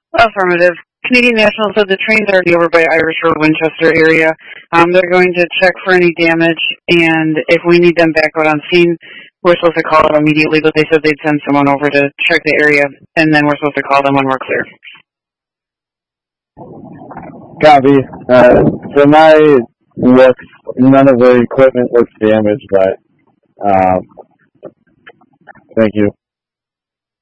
Affirmative. Canadian National said the train's already over by Irish Road, Winchester area. They're going to check for any damage, and if we need them back out on scene, we're supposed to call them immediately, but they said they'd send someone over to check the area, and then we're supposed to call them when we're clear. Copy. From my looks, none of the equipment looks damaged, but thank you.